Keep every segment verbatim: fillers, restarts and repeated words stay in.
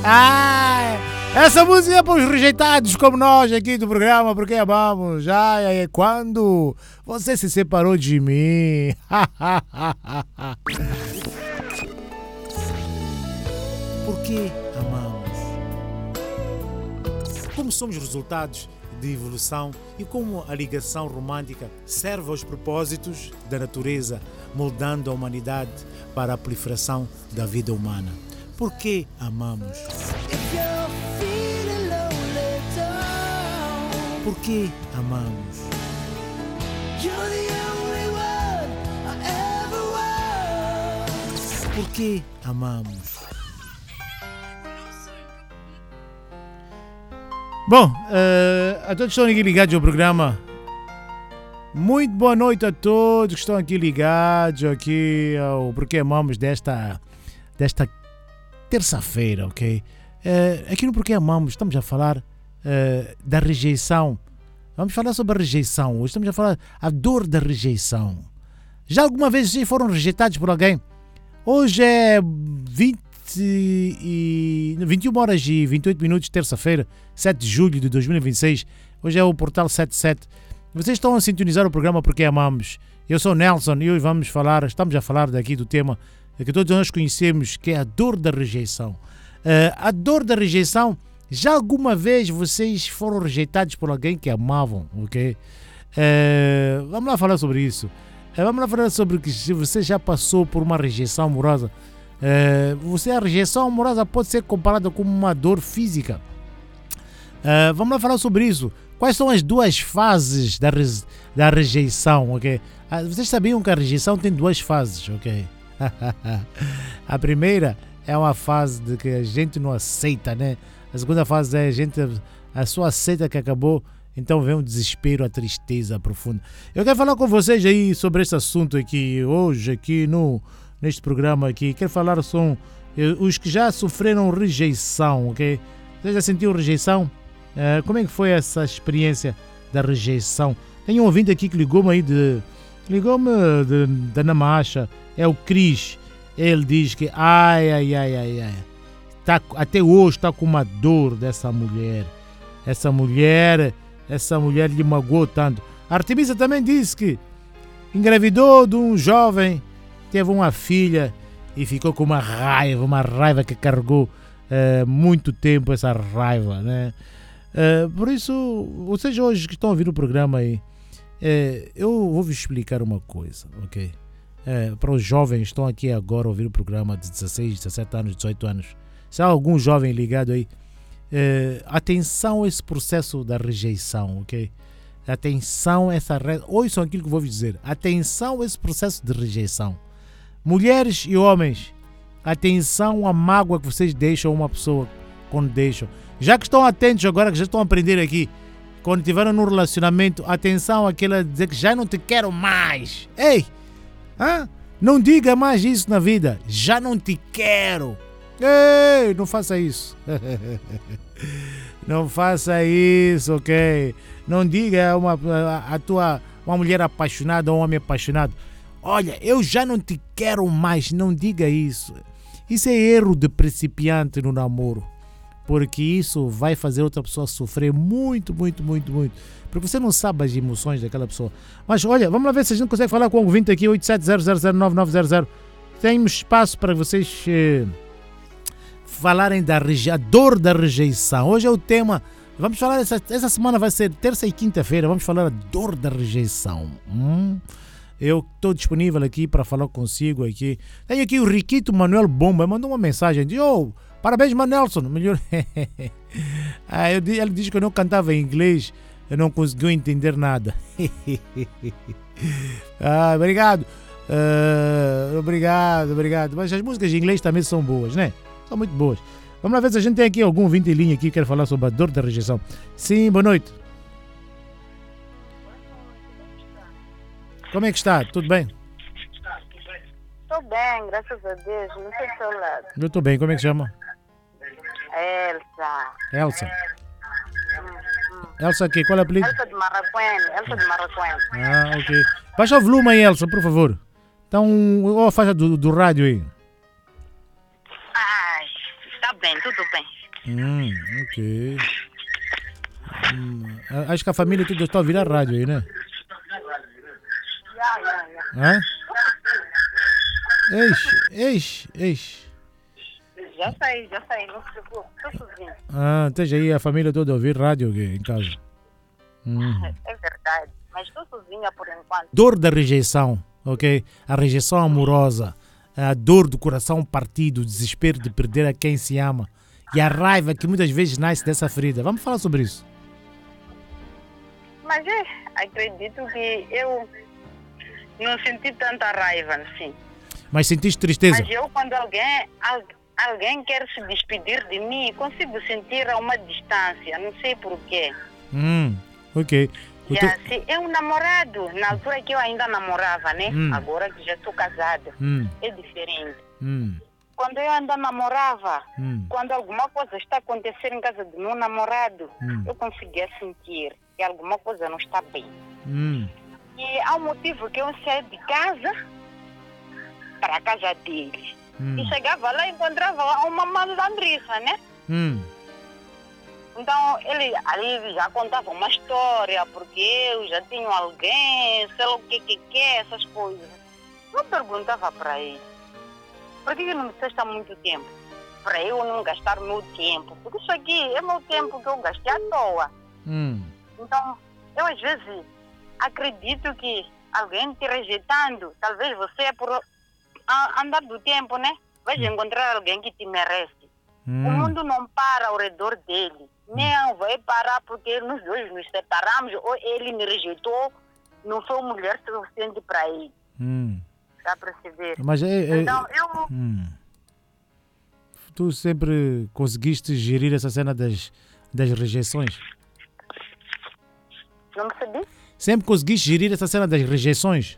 Ah, essa música é para os rejeitados como nós aqui do programa, porque amamos. Ai, ai, quando você se separou de mim. Por que amamos? Como somos resultados de evolução e como a ligação romântica serve aos propósitos da natureza, moldando a humanidade para a proliferação da vida humana. Por que amamos? Por que amamos? Por que amamos? Bom, uh, a todos que estão aqui ligados ao programa, muito boa noite a todos que estão aqui ligados aqui ao Por que Amamos desta, desta terça-feira, ok? Uh, aqui no Por que Amamos estamos a falar uh, da rejeição. Vamos falar sobre a rejeição. Hoje estamos a falar a dor da rejeição. Já alguma vez vocês foram rejeitados por alguém? Hoje é vinte e, vinte e uma horas e vinte e oito minutos, terça-feira, sete de julho de dois mil e vinte e seis. Hoje é o Portal setenta e sete. Vocês estão a sintonizar o programa Porque Amamos. Eu sou o Nelson e hoje vamos falar, estamos a falar daqui do tema que todos nós conhecemos, que é a dor da rejeição. Uh, a dor da rejeição, já alguma vez vocês foram rejeitados por alguém que amavam, ok? Uh, vamos lá falar sobre isso. Uh, vamos lá falar sobre que se você já passou por uma rejeição amorosa. Uh, você, a rejeição amorosa pode ser comparada com uma dor física. Uh, vamos lá falar sobre isso. Quais são as duas fases da, re, da rejeição, ok? Uh, vocês sabiam que a rejeição tem duas fases, ok? A primeira é uma fase de que a gente não aceita, né? A segunda fase é a gente a sua aceita que acabou, então vem o desespero, a tristeza profunda. Eu quero falar com vocês aí sobre esse assunto aqui hoje aqui no neste programa aqui. Quero falar sobre os que já sofreram rejeição, ok? Você já sentiu rejeição? Uh, como é que foi essa experiência da rejeição? Tem um ouvinte aqui que ligou-me aí de ligou-me de, da Namacha. É o Cris. Ele diz que ai, ai, ai, ai, ai. Tá, até hoje está com uma dor dessa mulher. Essa mulher, essa mulher lhe magoou tanto. A Artemisa também disse que engravidou de um jovem, teve uma filha e ficou com uma raiva, uma raiva que carregou uh, muito tempo essa raiva, né? Uh, por isso, vocês hoje que estão a ouvir o programa aí, uh, eu vou vos explicar uma coisa, ok? É, para os jovens que estão aqui agora a ouvir o programa de dezesseis, dezessete anos, dezoito anos, se há algum jovem ligado aí, é, atenção a esse processo da rejeição, ok? Atenção a essa re... ouçam aquilo que eu vou vos dizer, atenção a esse processo de rejeição. Mulheres e homens, atenção à mágoa que vocês deixam a uma pessoa quando deixam. Já que estão atentos agora, que já estão a aprender aqui, quando estiveram num relacionamento, atenção àquela dizer que já não te quero mais. Ei! Hã? Não diga mais isso na vida. Já não te quero. Ei, não faça isso. Não faça isso, ok? Não diga uma, a, a tua, uma mulher apaixonada ou um homem apaixonado. Olha, eu já não te quero mais. Não diga isso. Isso é erro de principiante no namoro. Porque isso vai fazer outra pessoa sofrer muito, muito, muito, muito. Porque você não sabe as emoções daquela pessoa. Mas olha, vamos lá ver se a gente consegue falar com o ouvinte aqui, oito sete zero zero zero nove nove zero zero. Temos espaço para vocês eh, falarem da a dor da rejeição. Hoje é o tema. Vamos falar, essa, essa semana vai ser terça e quinta-feira. Vamos falar da dor da rejeição. Hum? Eu estou disponível aqui para falar consigo aqui. Tenho aqui o Riquito Manuel Bomba. Mandou uma mensagem. Diz, oh, parabéns, Manelson. Melhor. ah, eu, ele diz que eu não cantava em inglês. Eu não conseguiu entender nada. ah, obrigado. Uh, obrigado, obrigado. Mas as músicas de inglês também são boas, né? São muito boas. Vamos lá ver se a gente tem aqui algum ouvinte em linha aqui que quer falar sobre a dor da rejeição. Sim, boa noite. Como é que está? Tudo bem? Estou bem, graças a Deus. Não sei do seu lado. Eu estou bem. Como é que chama? Elsa. Elsa. Hum, hum. Elsa aqui, qual é o apelido? Elsa de Marraquém. Elsa de Marraquém. Ah, ok. Baixa o volume aí, Elsa, por favor. Então, ou a faixa do, do rádio aí. Ai, está bem, tudo bem. Hum, ok. Hum, a- acho que a família toda está a ouvir a rádio aí, né? Já, já, já. Hã? Eis, eis, eis. Já saí, já saí, não se preocupe, estou sozinho. Ah, esteja aí a família toda a ouvir rádio aqui em casa. Hum. É verdade, mas estou sozinha por enquanto. Dor da rejeição, ok? A rejeição amorosa, a dor do coração partido, o desespero de perder a quem se ama e a raiva que muitas vezes nasce dessa ferida. Vamos falar sobre isso. Mas é, acredito que eu não senti tanta raiva, sim. Mas sentiste tristeza? Mas eu, quando alguém, al- alguém quer se despedir de mim, consigo sentir a uma distância, não sei porquê. Hum, ok. O teu- Se é um namorado, na altura que eu ainda namorava, né? Hum. Agora que já estou casada, Hum, é diferente. hum, Quando eu ainda namorava, hum, quando alguma coisa está acontecendo em casa do meu namorado, Hum. eu conseguia sentir que alguma coisa não está bem. hum, E há um motivo que eu saí de casa para a casa dele. hum, E chegava lá e encontrava uma malandriça, né? hum, Então ele ali já contava uma história, porque eu já tinha alguém, sei lá o que que que é, essas coisas. Eu perguntava para ele, por que que não me disseste há muito tempo? Para eu não gastar meu tempo. Porque isso aqui é meu tempo que eu gastei à toa. hum, Então, eu às vezes acredito que alguém te rejeitando, talvez você é por a- andar do tempo, né? Vais encontrar alguém que te merece. O hum. mundo não para ao redor dele. Nem vai parar porque nós dois nos separamos ou ele me rejeitou. Não sou mulher suficiente para ele. hum. Está a perceber? Mas é, é- Então, eu hum. Tu sempre conseguiste gerir essa cena das, das rejeições? não percebi. Sempre conseguiste gerir essa cena das rejeições?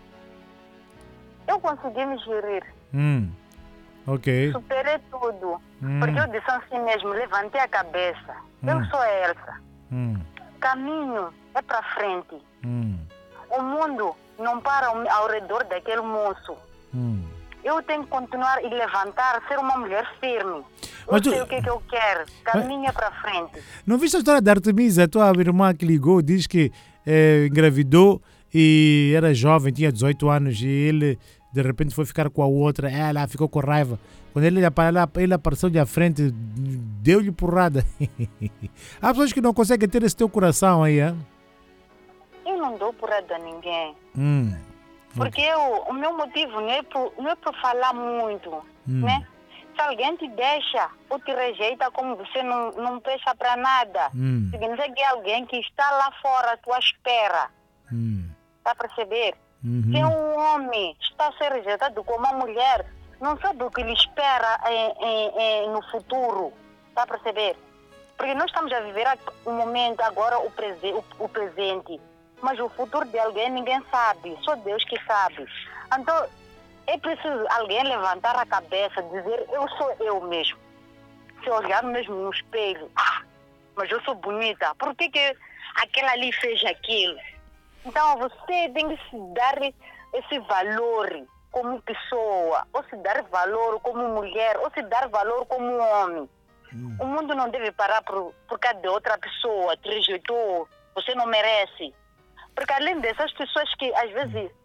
Eu consegui me gerir. Hum, ok. Superei tudo. Hum, Porque eu disse assim mesmo, levantei a cabeça. Eu Hum. sou a Elsa. hum, Caminho é para frente. hum, O mundo não para ao, ao redor daquele moço. hum. Eu tenho que continuar e levantar, ser uma mulher firme. Eu Mas tu- sei o que, é que eu quero. Caminha para frente. Não viste a história da Artemisa, a tua irmã que ligou, diz que eh, engravidou e era jovem, tinha dezoito anos, e ele de repente foi ficar com a outra, ela ficou com raiva. Quando ele, apa- ele apareceu-lhe à frente, deu-lhe porrada. Há pessoas que não conseguem ter esse teu coração aí, hein? Eu não dou porrada a ninguém. Hum, Porque eu, o meu motivo não é por, não é por falar muito, Hum. né? Se alguém te deixa ou te rejeita como você não, não peça para nada, hum, significa que é alguém que está lá fora à tua espera. hum, Está a perceber? uhum, Se um homem está a ser rejeitado com uma mulher, não sabe o que lhe espera em, em- em- no futuro. Está a perceber? Porque nós estamos a viver o momento, agora o, prese, o, o presente. Mas o futuro de alguém ninguém sabe, só Deus que sabe. Então, é preciso alguém levantar a cabeça, dizer, eu sou eu mesmo. Se olhar mesmo no espelho, ah, mas eu sou bonita, por que, que aquela ali fez aquilo? Então, você tem que se dar esse valor como pessoa, ou se dar valor como mulher, ou se dar valor como homem. hum, O mundo não deve parar por, por causa de outra pessoa, te rejeitou, você não merece. Porque além dessas pessoas que às vezes